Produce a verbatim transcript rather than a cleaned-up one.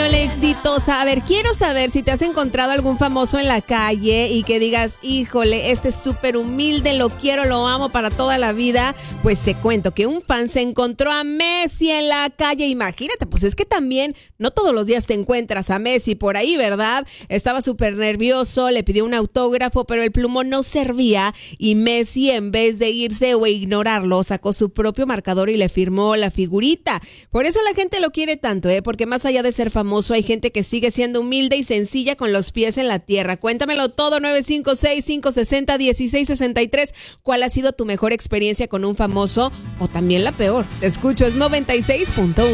Ole, exitosa. A ver, quiero saber si te has encontrado algún famoso en la calle y que digas, híjole, este es súper humilde, lo quiero, lo amo para toda la vida. Pues te cuento que un fan se encontró a Messi en la calle. Imagínate, pues es que también no todos los días te encuentras a Messi por ahí, ¿verdad? Estaba súper nervioso, le pidió un autógrafo, pero el plumón no servía y Messi, en vez de irse o ignorarlo, sacó su propio marcador y le firmó la figurita. Por eso la gente lo quiere tanto, ¿eh? Porque más allá de ser famoso, hay gente que sigue siendo humilde y sencilla con los pies en la tierra. Cuéntamelo todo, nueve cinco seis, cinco seis cero, uno seis seis tres. ¿Cuál ha sido tu mejor experiencia con un famoso o también la peor? Te escucho, es noventa y seis punto uno.